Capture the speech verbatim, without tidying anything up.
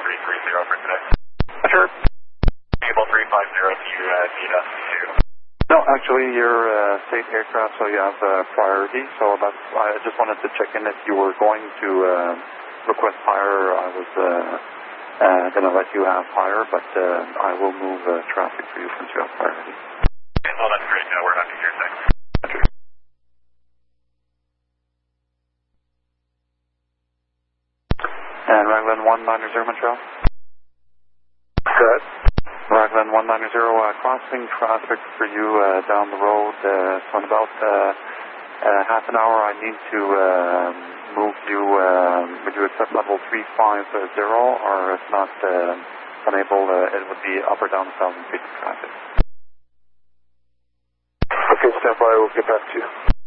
three three zero for today. Sure. Cable three five zero, do you uh, need us to? No, actually, you're uh, state aircraft, so you have uh, priority. So that's, I just wanted to check in if you were going to uh, request higher. I was uh, uh, going to let you have higher, but uh, I will move uh, traffic for you since you have priority. Oh, that's great. No, we're happy to hear. Thanks. And Raglan one ninety, Montreal. Good. Raglan one ninety, uh, crossing traffic for you uh, down the road. Uh, so in about uh, uh, half an hour, I need to uh, move you. Uh, would you accept level three five zero, or if not uh, unable, uh, it would be up or down one thousand feet of traffic. Okay, stand by. We'll get back to you.